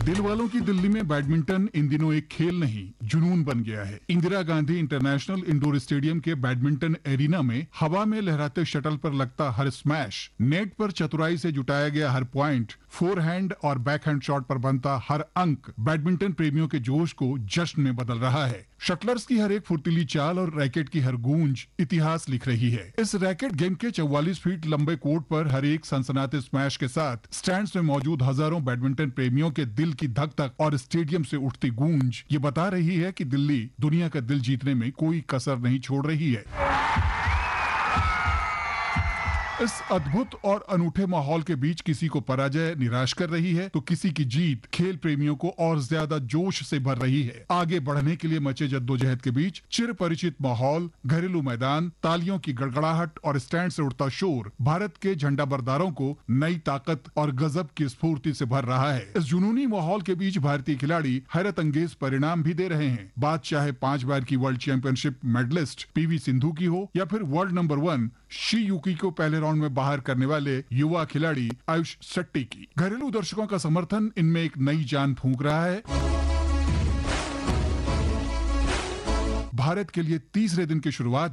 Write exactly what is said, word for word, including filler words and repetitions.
दिल वालों की दिल्ली में बैडमिंटन इन दिनों एक खेल नहीं, जुनून बन गया है। Indira Gandhi international indoor stadium के बैडमिंटन एरिना में हवा में लहराते शटल पर लगता हर स्मैश, नेट पर चतुराई से जुटाया गया हर पॉइंट, फोरहैंड और बैकहैंड शॉट पर बनता हर अंक बैडमिंटन प्रेमियों के जोश को जश्न में बदल रहा है। शटलर्स की हर एक फुर्तीली चाल और रैकेट की हर गूंज इतिहास लिख रही है। इस रैकेट गेम के चौवालीस फीट लंबे कोर्ट पर हर एक सनसनाते स्मैश के साथ स्टैंड्स में मौजूद हजारों बैडमिंटन प्रेमियों के दिल की धक धक और स्टेडियम से उठती गूंज ये बता रही है कि दिल्ली दुनिया का दिल जीतने में कोई कसर नहीं छोड़ रही है। इस अद्भुत और अनूठे माहौल के बीच किसी को पराजय निराश कर रही है तो किसी की जीत खेल प्रेमियों को और ज्यादा जोश से भर रही है। आगे बढ़ने के लिए मचे जद्दोजहद के बीच चिर परिचित माहौल, घरेलू मैदान, तालियों की गड़गड़ाहट और स्टैंड से उठता शोर भारत के झंडा बरदारों को नई ताकत और गजब की स्फूर्ति से भर रहा है। इस जुनूनी माहौल के बीच भारतीय खिलाड़ी हैरत अंगेज परिणाम भी दे रहे हैं। बात चाहे पांच बार की world championship medallist PV Sindhu की हो या फिर world number one Shi Yuqi को पहले राउंड में बाहर करने वाले युवा खिलाड़ी आयुष शेट्टी की। घरेलू दर्शकों का समर्थन इनमें एक नई जान फूंक रहा है। भारत के लिए तीसरे दिन की शुरुआत